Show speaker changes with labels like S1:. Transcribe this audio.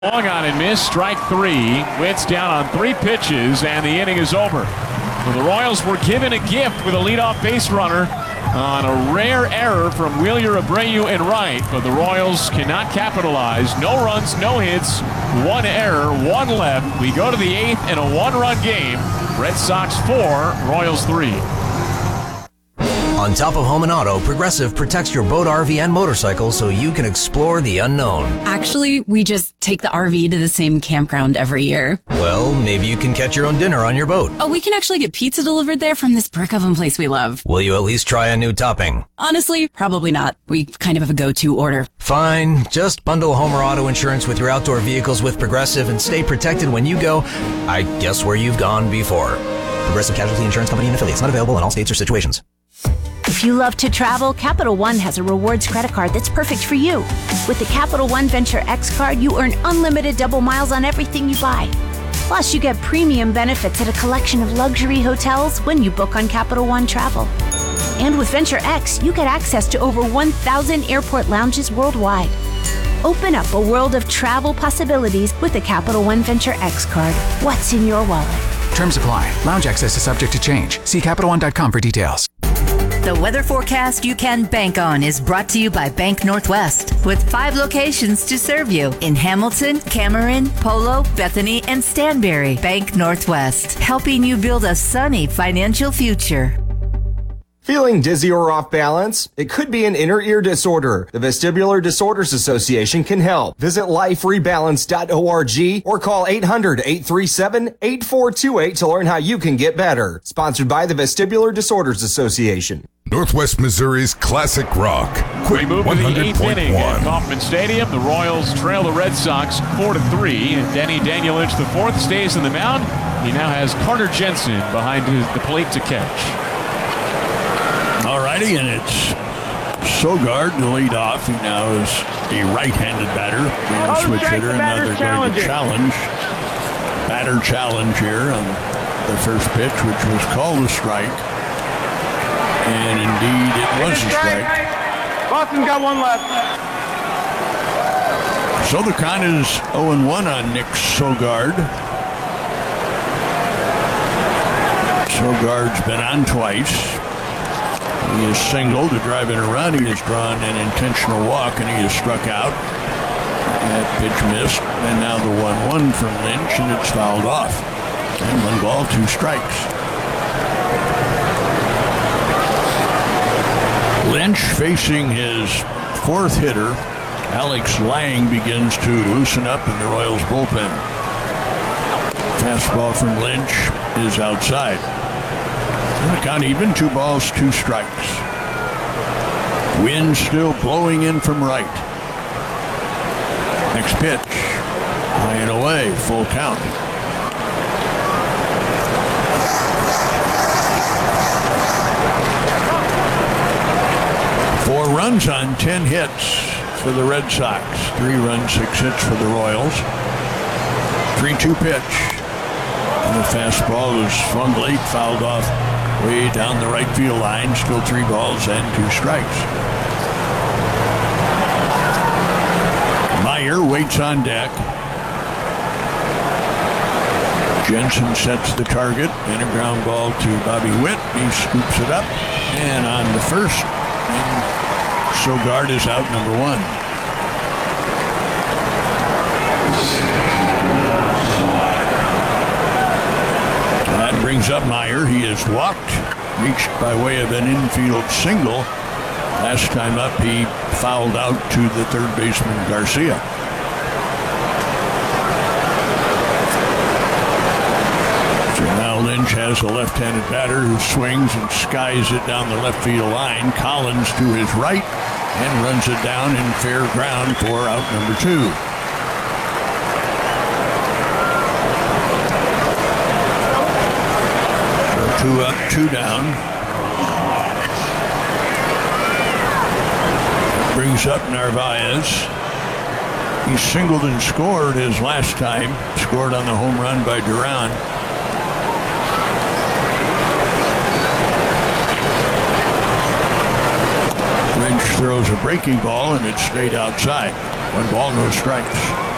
S1: Long on and missed, strike three. Witt's down on 3 pitches, and the inning is over. Well, the Royals were given a gift with a leadoff base runner on a rare error from Wheeler Abreu in right, but the Royals cannot capitalize. No runs, no hits, 1 error, 1 left. We go to the 8th in a 1-run game. Red Sox 4, Royals 3.
S2: On top of home and auto, Progressive protects your boat, RV, and motorcycle so you can explore the unknown.
S3: Actually, we just take the RV to the same campground every year.
S2: Well, maybe you can catch your own dinner on your boat.
S3: Oh, we can actually get pizza delivered there from this brick oven place we love.
S2: Will you at least try a new topping?
S3: Honestly, probably not. We kind of have a go-to order.
S2: Fine. Just bundle home or auto insurance with your outdoor vehicles with Progressive and stay protected when you go, I guess, where you've gone before. Progressive Casualty Insurance Company and affiliates. Not available in all states or situations.
S4: If you love to travel, Capital One has a rewards credit card that's perfect for you. With the Capital One Venture X card, you earn unlimited double miles on everything you buy. Plus, you get premium benefits at a collection of luxury hotels when you book on Capital One Travel. And with Venture X, you get access to over 1,000 airport lounges worldwide. Open up a world of travel possibilities with the Capital One Venture X card. What's in your wallet?
S5: Terms apply. Lounge access is subject to change. See CapitalOne.com for details.
S6: The weather forecast you can bank on is brought to you by Bank Northwest, with 5 locations to serve you in Hamilton, Cameron, Polo, Bethany, and Stanberry. Bank Northwest, helping you build a sunny financial future.
S7: Feeling dizzy or off balance? It could be an inner ear disorder. The Vestibular Disorders Association can help. Visit liferebalance.org or call 800-837-8428 to learn how you can get better. Sponsored by the Vestibular Disorders Association.
S8: Northwest Missouri's classic rock.
S1: We move to the 8th inning at Kauffman Stadium. The Royals trail the Red Sox 4-3, and Denny Danielich IV stays in the mound. He now has Carter Jensen behind the plate to catch.
S9: Alrighty, and it's Sogard to lead off. He now is a right-handed batter. Switch hitter, and now they're going to challenge. Batter challenge here on the first pitch, which was called a strike. And indeed, it was a strike.
S10: Boston's got 1 left.
S9: So the count is 0-1 on Nick Sogard. Sogard's been on twice. He is singled to drive it around. He has drawn an intentional walk, and he is struck out. That pitch missed, and now the 1-1 from Lynch, and it's fouled off. And 1 ball, 2 strikes. Lynch facing his 4th hitter. Alex Lang begins to loosen up in the Royals bullpen. Fastball from Lynch is outside. The count even, 2 balls, 2 strikes. Wind still blowing in from right. Next pitch, high and away, full count. Four runs on 10 hits for the Red Sox. 3 runs, 6 hits for the Royals. 3-2 pitch. And the fastball is swung late, fouled off way down the right field line. Still 3 balls and 2 strikes. Meyer waits on deck. Jensen sets the target and a ground ball to Bobby Witt. He scoops it up and on the first. And Sogard is out, number 1. Brings up Meyer. He is walked, reached by way of an infield single. Last time up, he fouled out to the third baseman, Garcia. So now Lynch has a left-handed batter who swings and skies it down the left field line. Collins to his right and runs it down in fair ground for out number 2. 2 up, 2 down. Brings up Narvaez. He singled and scored his last time. Scored on the home run by Duran. Lynch throws a breaking ball, and it stayed outside. 1 ball, no strikes.